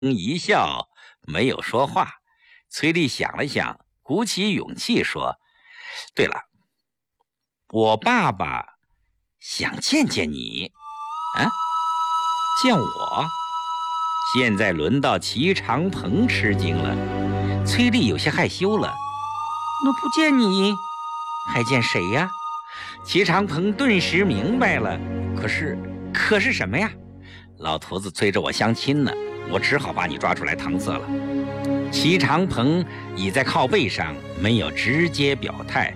一笑，没有说话。崔丽想了想，鼓起勇气说：“对了，我爸爸想见见你。”啊，见我？现在轮到齐长鹏吃惊了。崔丽有些害羞了。那不见你，还见谁呀？齐长鹏顿时明白了。可是什么呀？老头子催着我相亲呢，我只好把你抓出来搪塞了。齐长鹏倚在靠背上，没有直接表态。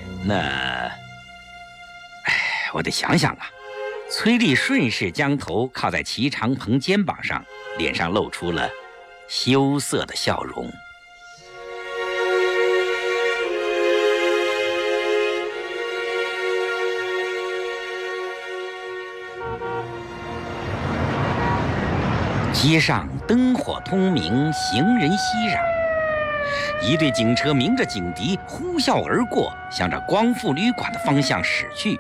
我得想想啊。崔丽顺势将头靠在齐长鹏肩膀上，脸上露出了羞涩的笑容。街上灯火通明，行人熙攘，一队警车鸣着警笛，呼啸而过，向着光复旅馆的方向驶去。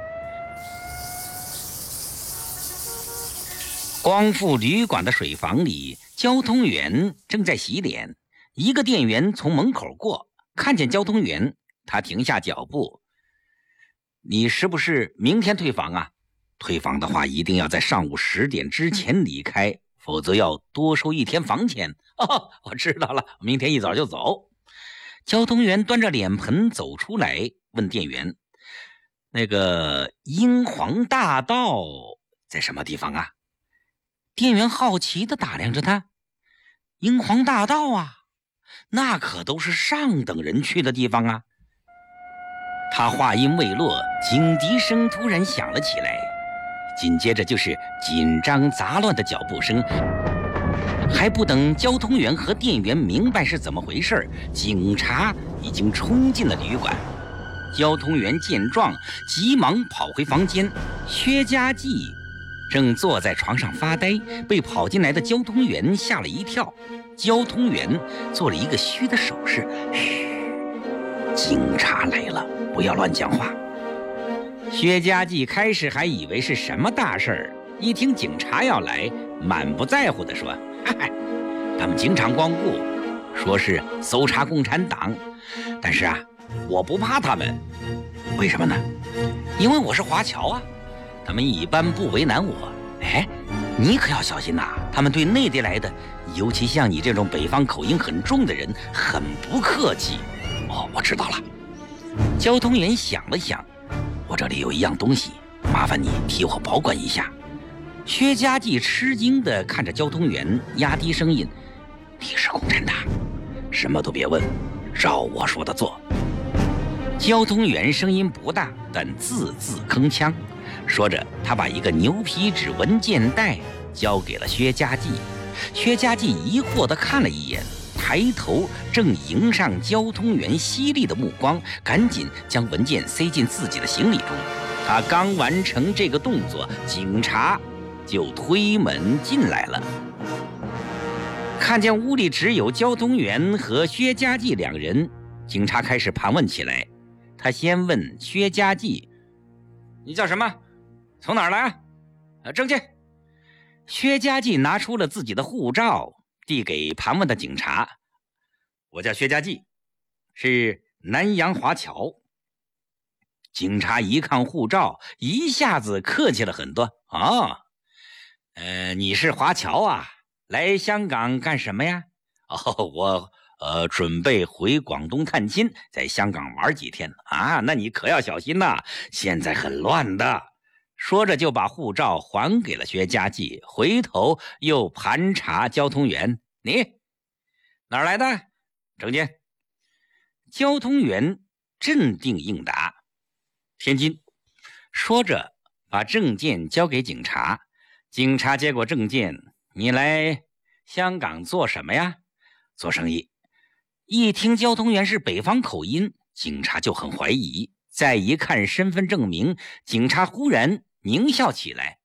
光复旅馆的水房里，交通员正在洗脸。一个店员从门口过，看见交通员，他停下脚步。你是不是明天退房啊？退房的话，一定要在上午10点之前离开，否则要多收1天房钱。哦，我知道了，明天一早就走。交通员端着脸盆走出来，问店员：“那个英皇大道在什么地方啊？”店员好奇地打量着他。英皇大道啊，那可都是上等人去的地方啊。他话音未落，警笛声突然响了起来，紧接着就是紧张杂乱的脚步声。还不等交通员和店员明白是怎么回事，警察已经冲进了旅馆。交通员见状，急忙跑回房间。薛家记正坐在床上发呆，被跑进来的交通员吓了一跳。交通员做了一个嘘的手势：“嘘，警察来了，不要乱讲话。”薛家记开始还以为是什么大事儿，一听警察要来，满不在乎地说：“嗨，他们经常光顾，说是搜查共产党，但是啊，我不怕他们。为什么呢？因为我是华侨啊。他们一般不为难我。哎，你可要小心呐，他们对内地来的，尤其像你这种北方口音很重的人，很不客气。”哦，我知道了。交通员想了想：“我这里有一样东西，麻烦你替我保管一下。”薛家记吃惊地看着交通员，压低声音：“你是共产党，什么都别问，照我说的做。”交通员声音不大，但字字铿锵。说着，他把一个牛皮纸文件袋交给了薛家记。薛家记疑惑地看了一眼，抬头正迎上交通员犀利的目光，赶紧将文件塞进自己的行李中。他刚完成这个动作，警察就推门进来了。看见屋里只有交通员和薛家记2人，警察开始盘问起来。他先问薛家记：“你叫什么？从哪儿来啊？证件。”薛家记拿出了自己的护照，递给盘问的警察：“我叫薛家记，是南洋华侨。”警察一看护照，一下子客气了很多：“哦，你是华侨啊？来香港干什么呀？”“哦，我准备回广东探亲，在香港玩几天啊。那你可要小心呐，现在很乱的。”说着就把护照还给了薛家记，回头又盘查交通员：“你哪儿来的？证件。”交通员镇定应答：“天津。”说着把证件交给警察。警察接过证件：“你来香港做什么呀？”“做生意。”一听交通员是北方口音，警察就很怀疑。再一看身份证明，警察忽然狞笑起来：“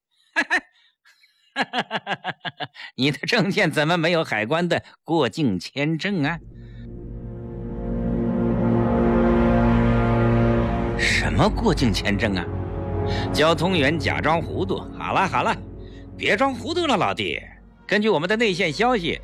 你的证件怎么没有海关的过境签证啊？”“什么过境签证啊？”交通员假装糊涂：“好了好了，别装糊涂了，老弟， 根据我们的内线消息，